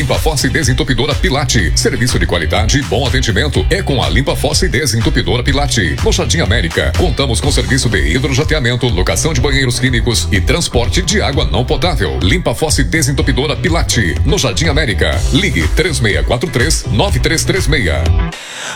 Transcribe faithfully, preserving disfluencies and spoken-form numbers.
Limpa Fossa e Desentupidora Pilate. Serviço de qualidade e bom atendimento é com a Limpa Fossa e Desentupidora Pilate. No Jardim América, contamos com serviço de hidrojateamento, locação de banheiros químicos e transporte de água não potável. Limpa Fossa e Desentupidora Pilate. No Jardim América. Ligue três seis quatro três, nove três três seis.